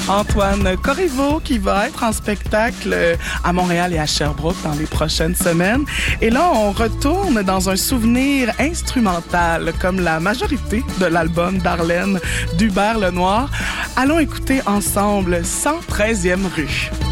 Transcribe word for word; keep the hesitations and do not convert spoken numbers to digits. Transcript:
Antoine Corriveau, qui va être en spectacle à Montréal et à Sherbrooke dans les prochaines semaines. Et là, on retourne dans un souvenir instrumental, comme la majorité de l'album d'Arlène d'Hubert Lenoir. Allons écouter ensemble cent treizième rue.